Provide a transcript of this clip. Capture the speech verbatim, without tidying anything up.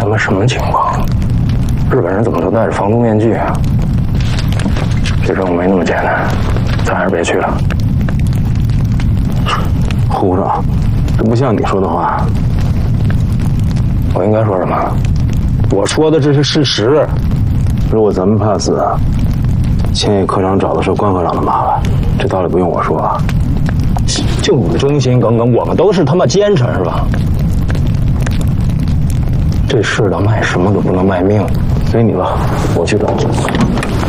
他妈什么情况？日本人怎么都戴着防毒面具啊？这任务没那么简单，咱还是别去了。 胡说，这不像你说的话。 我应该说什么？ 我说的这是事实。如果咱们怕死，千叶科长找的是关科长的麻烦，这道理不用我说啊。 就你忠心耿耿，我们都是他妈奸臣是吧？这世道卖什么都不能卖命， 随你吧，我去找。